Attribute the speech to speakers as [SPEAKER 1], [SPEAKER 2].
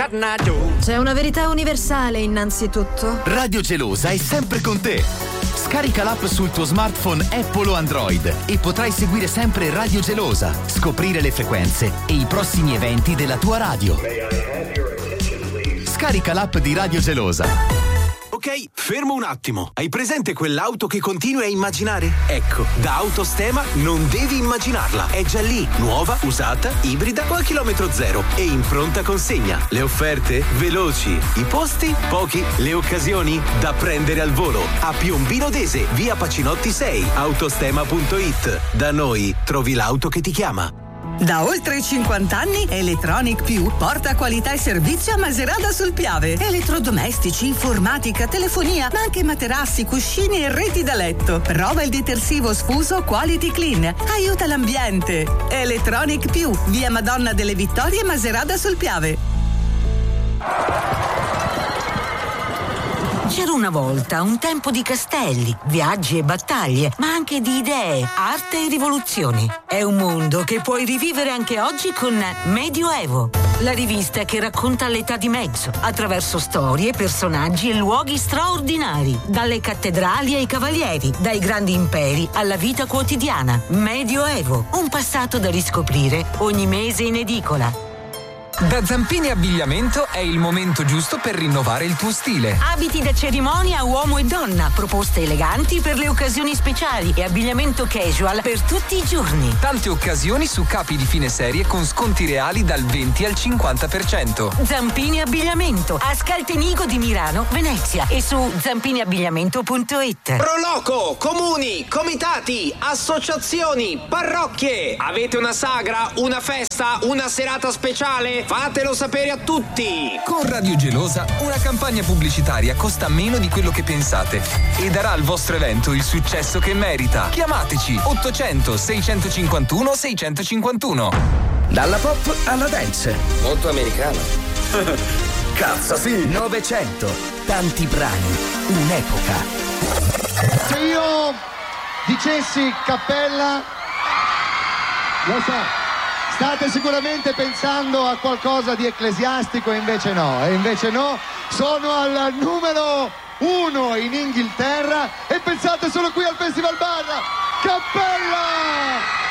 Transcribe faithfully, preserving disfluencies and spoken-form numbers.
[SPEAKER 1] carnagione.
[SPEAKER 2] C'è una verità universale innanzitutto.
[SPEAKER 3] Radio Gelosa è sempre con te. Scarica l'app sul tuo smartphone Apple o Android e potrai seguire sempre Radio Gelosa, scoprire le frequenze e i prossimi eventi della tua radio. Scarica l'app di Radio Gelosa.
[SPEAKER 4] Ok, fermo un attimo. Hai presente quell'auto che continui a immaginare? Ecco, da Autostema non devi immaginarla. È già lì, nuova, usata, ibrida o a chilometro zero e in pronta consegna. Le offerte? Veloci. I posti? Pochi. Le occasioni? Da prendere al volo. A Piombino Dese, via Pacinotti sei, autostema punto it. Da noi trovi l'auto che ti chiama.
[SPEAKER 5] Da oltre cinquanta anni Electronic Più porta qualità e servizio a Maserata sul Piave. Elettrodomestici, informatica, telefonia, ma anche materassi, cuscini e reti da letto. Prova il detersivo sfuso Quality Clean. Aiuta l'ambiente. Electronic Più, via Madonna delle Vittorie, Maserata sul Piave.
[SPEAKER 6] C'era una volta un tempo di castelli, viaggi e battaglie, ma anche di idee, arte e rivoluzioni. È un mondo che puoi rivivere anche oggi con Medioevo, la rivista che racconta l'età di mezzo, attraverso storie, personaggi e luoghi straordinari, dalle cattedrali ai cavalieri, dai grandi imperi alla vita quotidiana. Medioevo, un passato da riscoprire ogni mese in edicola.
[SPEAKER 7] Da Zampini Abbigliamento è il momento giusto per rinnovare il tuo stile.
[SPEAKER 6] Abiti da cerimonia uomo e donna, proposte eleganti per le occasioni speciali e abbigliamento casual per tutti i giorni.
[SPEAKER 7] Tante occasioni su capi di fine serie con sconti reali dal venti al cinquanta per cento.
[SPEAKER 6] Zampini Abbigliamento a Scaltenigo di Milano, Venezia e su zampini abbigliamento punto it.
[SPEAKER 8] Proloco, comuni, comitati, associazioni, parrocchie. Avete una sagra, una festa, una serata speciale? Fatelo sapere a tutti!
[SPEAKER 7] Con Radio Gelosa una campagna pubblicitaria costa meno di quello che pensate e darà al vostro evento il successo che merita. Chiamateci ottocento seicentocinquantuno seicentocinquantuno.
[SPEAKER 9] Dalla pop alla dance.
[SPEAKER 8] Molto americano.
[SPEAKER 9] Cazzo sì! Novecento. Tanti brani. Un'epoca.
[SPEAKER 10] Se io dicessi cappella, lo so. State sicuramente pensando a qualcosa di ecclesiastico e invece no, e invece no, sono al numero uno in Inghilterra e pensate solo qui al Festival Bar, Cappella!